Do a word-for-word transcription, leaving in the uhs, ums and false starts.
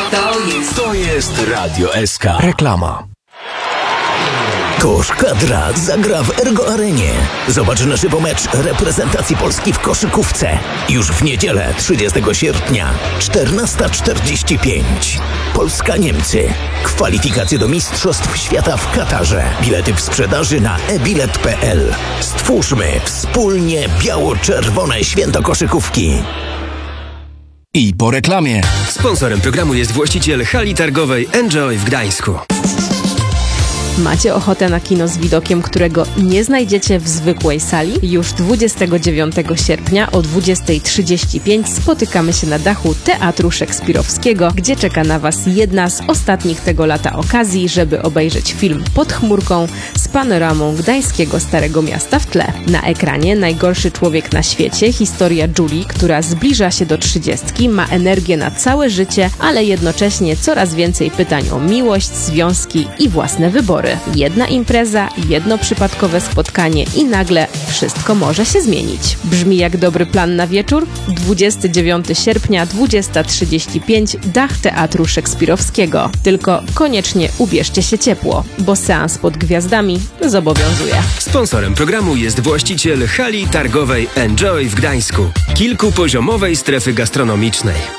To jest... To jest Radio S K. Reklama. Kosz Kadra zagra w Ergo Arenie. Zobacz na żywo mecz reprezentacji Polski w koszykówce. Już w niedzielę, trzydziestego sierpnia, czternasta czterdzieści pięć. Polska-Niemcy. Kwalifikacje do Mistrzostw Świata w Katarze. Bilety w sprzedaży na e bilet kropka p l. Stwórzmy wspólnie biało-czerwone święto koszykówki. I po reklamie. Sponsorem programu jest właściciel hali targowej Enjoy w Gdańsku. Macie ochotę na kino z widokiem, którego nie znajdziecie w zwykłej sali? Już dwudziestego dziewiątego sierpnia o dwudziesta trzydzieści pięć spotykamy się na dachu Teatru Szekspirowskiego, gdzie czeka na Was jedna z ostatnich tego lata okazji, żeby obejrzeć film Pod chmurką z panoramą gdańskiego Starego Miasta w tle. Na ekranie najgorszy człowiek na świecie, historia Julie, która zbliża się do trzydziestki, ma energię na całe życie, ale jednocześnie coraz więcej pytań o miłość, związki i własne wybory. Jedna impreza, jedno przypadkowe spotkanie i nagle wszystko może się zmienić. Brzmi jak dobry plan na wieczór? dwudziestego dziewiątego sierpnia, dwudziesta trzydzieści pięć, dach Teatru Szekspirowskiego. Tylko koniecznie ubierzcie się ciepło, bo seans pod gwiazdami zobowiązuje. Sponsorem programu jest właściciel hali targowej Enjoy w Gdańsku, kilkupoziomowej strefy gastronomicznej.